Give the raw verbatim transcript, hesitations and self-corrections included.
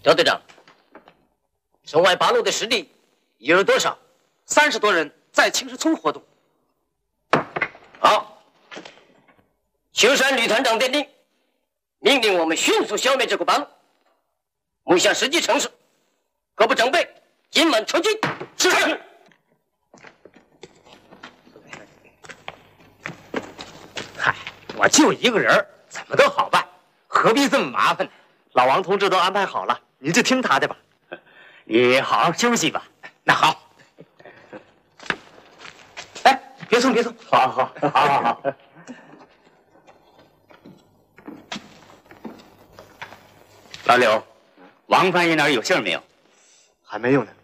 赵队长，城外八路的实力有多少？ 三十多人在青石村活动。 好，秋山旅团长电令，命令我们迅速消灭这股八路，目下时机成熟，各部整备，今晚出击。是。 嗨，我就一个人，怎么都好办，何必这么麻烦呢？老王同志都安排好了，你就听他的吧。你好好休息吧。那好。哎，别送，别送。好好好，好好好。老柳，王翻译那儿有信儿没有？还没有呢。